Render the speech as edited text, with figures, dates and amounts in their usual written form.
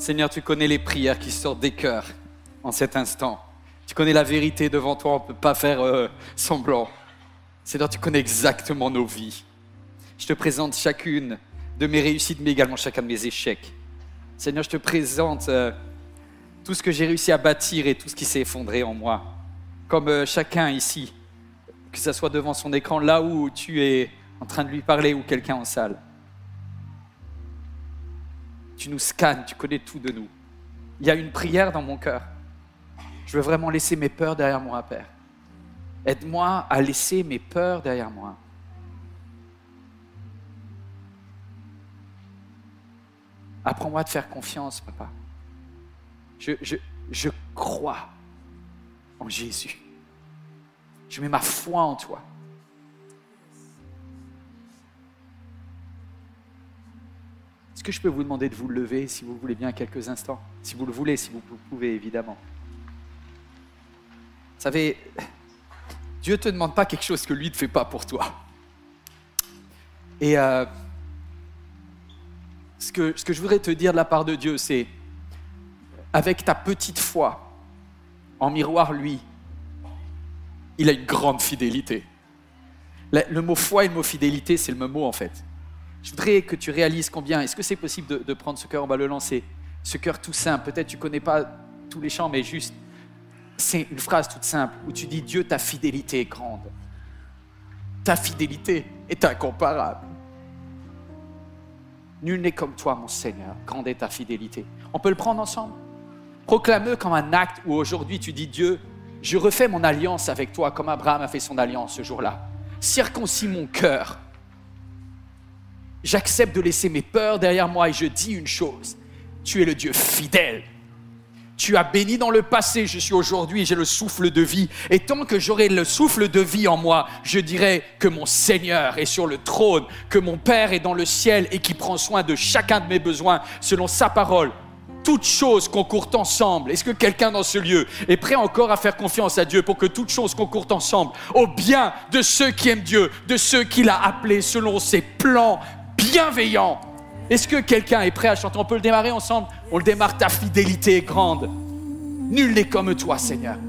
Seigneur, tu connais les prières qui sortent des cœurs en cet instant. Tu connais la vérité devant toi, on ne peut pas faire semblant. Seigneur, tu connais exactement nos vies. Je te présente chacune de mes réussites, mais également chacun de mes échecs. Seigneur, je te présente tout ce que j'ai réussi à bâtir et tout ce qui s'est effondré en moi. Comme chacun ici, que ce soit devant son écran, là où tu es en train de lui parler ou quelqu'un en salle. Tu nous scannes, tu connais tout de nous. Il y a une prière dans mon cœur. Je veux vraiment laisser mes peurs derrière moi, Père. Aide-moi à laisser mes peurs derrière moi. Apprends-moi à te faire confiance, Papa. Je crois en Jésus. Je mets ma foi en toi. Est-ce que je peux vous demander de vous lever, si vous voulez bien, quelques instants? Si vous le voulez, si vous pouvez, évidemment. Vous savez, Dieu ne te demande pas quelque chose que lui ne fait pas pour toi. Et ce que je voudrais te dire de la part de Dieu, c'est, avec ta petite foi, en miroir, lui, il a une grande fidélité. Le mot foi et le mot fidélité, c'est le même mot en fait. Je voudrais que tu réalises combien, est-ce que c'est possible de prendre ce cœur, on va le lancer, ce cœur tout simple, peut-être tu ne connais pas tous les chants, mais juste, c'est une phrase toute simple, où tu dis, Dieu, ta fidélité est grande. Ta fidélité est incomparable. Nul n'est comme toi, mon Seigneur, grande est ta fidélité. On peut le prendre ensemble? Proclame-le comme un acte où aujourd'hui tu dis, Dieu, je refais mon alliance avec toi comme Abraham a fait son alliance ce jour-là. Circoncis mon cœur. J'accepte de laisser mes peurs derrière moi et je dis une chose. Tu es le Dieu fidèle. Tu as béni dans le passé, je suis aujourd'hui, j'ai le souffle de vie. Et tant que j'aurai le souffle de vie en moi, je dirai que mon Seigneur est sur le trône, que mon Père est dans le ciel et qui prend soin de chacun de mes besoins selon sa parole. Toutes choses concourent ensemble. Est-ce que quelqu'un dans ce lieu est prêt encore à faire confiance à Dieu pour que toutes choses concourent ensemble au bien de ceux qui aiment Dieu, de ceux qu'il a appelés selon ses plans bienveillants? Est-ce que quelqu'un est prêt à chanter? On peut le démarrer ensemble? On le démarre, ta fidélité est grande. Nul n'est comme toi, Seigneur.